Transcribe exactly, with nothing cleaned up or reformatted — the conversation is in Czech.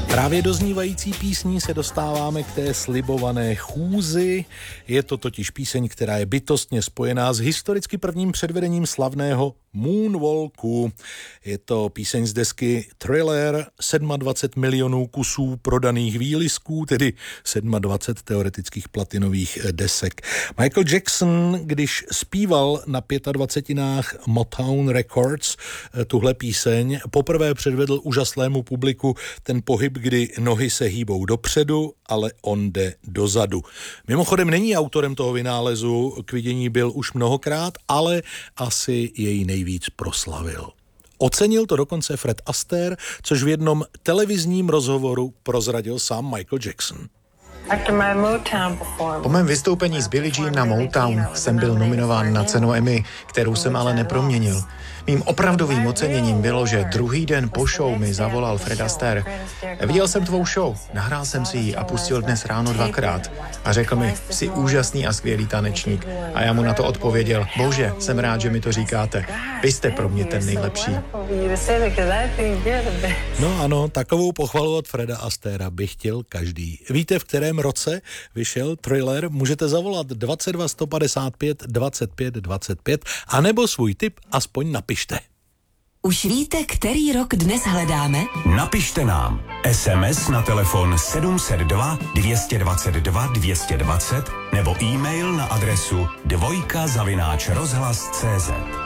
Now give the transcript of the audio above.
Právě doznívající písní se dostáváme k té slibované chůzi. Je to totiž píseň, která je bytostně spojená s historicky prvním předvedením slavného Moonwalku. Je to píseň z desky Thriller, dvacet sedm milionů kusů prodaných výlisků, tedy dvacet sedm teoretických platinových desek. Michael Jackson, když zpíval na dvacetipětinách Motown Records tuhle píseň, poprvé předvedl úžasnému publiku ten pohyb, kdy nohy se hýbou dopředu, ale on jde dozadu. Mimochodem není autorem toho vynálezu, k vidění byl už mnohokrát, ale asi jej nejvíc proslavil. Ocenil to dokonce Fred Astaire, což v jednom televizním rozhovoru prozradil sám Michael Jackson. Po mém vystoupení s Billie Jean na Motown jsem byl nominován na cenu Emmy, kterou jsem ale neproměnil. Mým opravdovým oceněním bylo, že druhý den po show mi zavolal Fred Astaire. Viděl jsem tvou show, nahrál jsem si ji a pustil dnes ráno dvakrát. A řekl mi, jsi úžasný a skvělý tanečník. A já mu na to odpověděl, bože, jsem rád, že mi to říkáte. Vy jste pro mě ten nejlepší. No ano, takovou pochvalu od Freda Astaira by chtěl každý. Víte, v kterém roce vyšel Thriller? Můžete zavolat dvacet dva sto padesát pět dvacet pět dvacet pět anebo svůj tip aspoň napište. Už víte, který rok dnes hledáme? Napište nám es em es na telefon sedm set dva dvě dvacet dva dvě dvacet nebo e-mail na adresu dvojka zavináč rozhlas tečka cé zet.